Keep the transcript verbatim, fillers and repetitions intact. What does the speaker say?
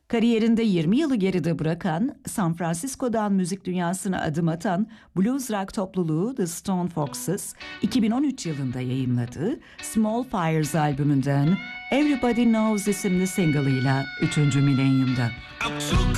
Kariyerinde yirmi yılı geride bırakan, San Francisco'dan müzik dünyasına adım atan blues rock topluluğu The Stone Foxes, iki bin on üç yılında yayımladığı Small Fires albümünden Everybody Knows isimli single'ıyla üçüncü milenyumda.